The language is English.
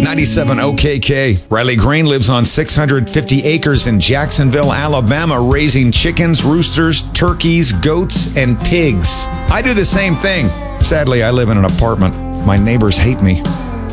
97 OKK. Riley Green lives on 650 acres in Jacksonville, Alabama, raising chickens, roosters, turkeys, goats, and pigs. I do the same thing. Sadly, I live in an apartment. My neighbors hate me.